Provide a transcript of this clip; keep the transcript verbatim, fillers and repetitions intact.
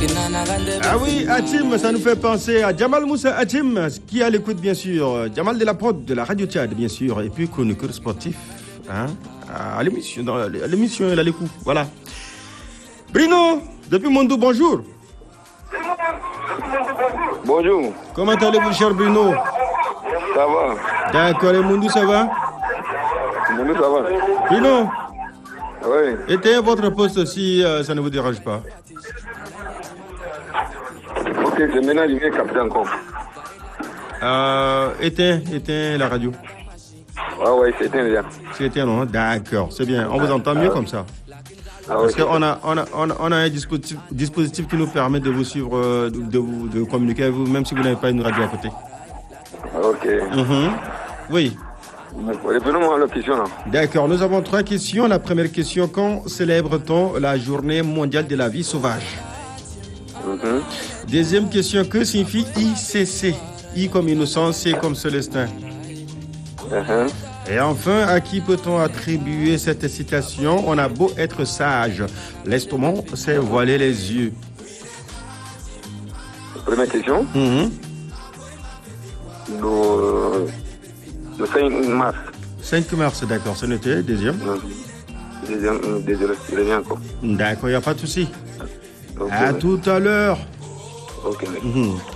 Ah oui, Hatim, ça nous fait penser à Jamal Moussa Hatim, qui a l'écoute bien sûr. Jamal de la prod de la Radio Tchad, bien sûr, et puis chroniqueur sportif hein, à l'émission, dans l'émission et à l'écoute. Voilà. Bruno, depuis Mondou, bonjour. Bonjour. Comment allez-vous, cher Bruno? Ça va. D'accord, et Mondou, ça va? Mondou, ça va. Bruno. Oui. Éteignez votre poste si euh, ça ne vous dérange pas. Ok, c'est maintenant je viens capter encore. Euh, éteins, éteins la radio. Ah ouais, c'est éteint déjà. C'est éteint, non? D'accord, c'est bien. On vous entend mieux comme ça. Ah Parce ouais, qu'on a, on a, on a, on a un dispositif, dispositif qui nous permet de vous suivre, euh, de, de, vous, de communiquer avec vous, même si vous n'avez pas une radio à côté. ok. Mm-hmm. Oui. Revenons à la question là. D'accord, nous avons trois questions. La première question, quand célèbre-t-on la journée mondiale de la vie sauvage? Mm-hmm. Deuxième question, que signifie I C C? I comme innocence, C comme Célestin. Uh-huh. Et enfin, à qui peut-on attribuer cette citation? On a beau être sage, l'estomac c'est voiler les yeux. Première question. Mm-hmm. Le, le cinq mars. cinq mars, d'accord, c'est noté. Deuxième. Deuxième, désolé, je reviens encore. D'accord, il n'y a pas de souci. Okay. À tout à l'heure. Ok. Mm-hmm.